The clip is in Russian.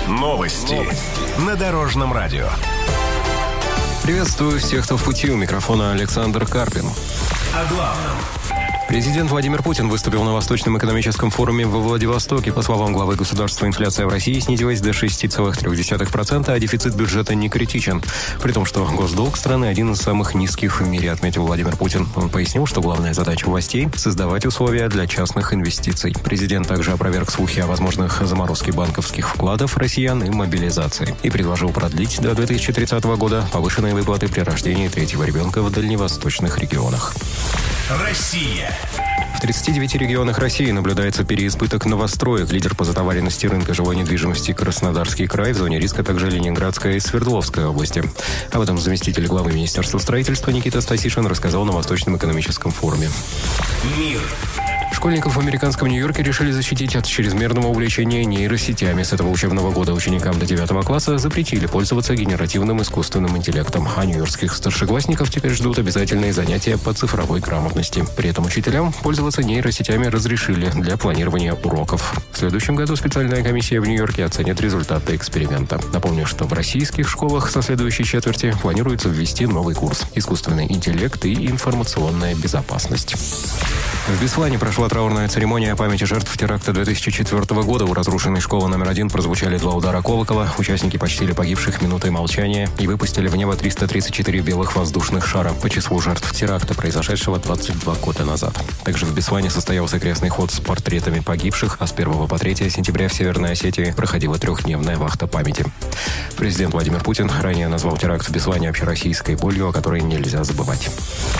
Новости на Дорожном радио. Приветствую всех, кто в пути. У микрофона Александр Карпин. О главном. Президент Владимир Путин выступил на Восточном экономическом форуме во Владивостоке. По словам главы государства, инфляция в России снизилась до 6,3%, а дефицит бюджета не критичен. При том, что госдолг страны один из самых низких в мире, отметил Владимир Путин. Он пояснил, что главная задача властей – создавать условия для частных инвестиций. Президент также опроверг слухи о возможных заморозке банковских вкладов россиян и мобилизации. И предложил продлить до 2030 года повышенные выплаты при рождении третьего ребенка в дальневосточных регионах. Россия. В 39 регионах России наблюдается переизбыток новостроек. Лидер по затоваренности рынка жилой недвижимости Краснодарский край, в зоне риска также Ленинградская и Свердловская области. Об этом заместитель главы Министерства строительства Никита Стасишин рассказал на Восточном экономическом форуме. Мир. Школьников в американском Нью-Йорке решили защитить от чрезмерного увлечения нейросетями. С этого учебного года ученикам до 9 класса запретили пользоваться генеративным искусственным интеллектом. А нью-йоркских старшеклассников теперь ждут обязательные занятия по цифровой грамотности. При этом учителям пользоваться нейросетями разрешили для планирования уроков. В следующем году специальная комиссия в Нью-Йорке оценит результаты эксперимента. Напомню, что в российских школах со следующей четверти планируется ввести новый курс «Искусственный интеллект и информационная безопасность». В Беслане прошла траурная церемония памяти жертв теракта 2004 года. У разрушенной школы номер 1 прозвучали 2 удара колокола. Участники почтили погибших минутой молчания и выпустили в небо 334 белых воздушных шара по числу жертв теракта, произошедшего 22 года назад. Также в Беслане состоялся крестный ход с портретами погибших, а с 1 по 3 сентября в Северной Осетии проходила 3-дневная вахта памяти. Президент Владимир Путин ранее назвал теракт в Беслане общероссийской болью, о которой нельзя забывать.